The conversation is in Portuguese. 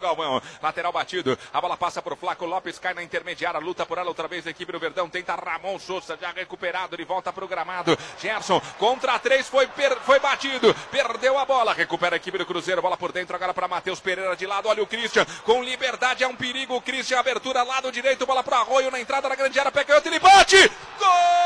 Galvão. Lateral batido, a bola passa por Flaco Lopes, cai na intermediária, luta por ela outra vez a equipe do Verdão, tenta Ramon Souza, já recuperado, ele volta pro gramado. Gerson contra 3, foi batido, perdeu a bola, recupera a equipe do Cruzeiro, bola por dentro agora para Matheus Pereira de lado, olha o Christian, com liberdade, é um perigo, o Christian, abertura lado direito, bola pro Arroio na entrada da grande área, pé canhoto, ele bate! Gol!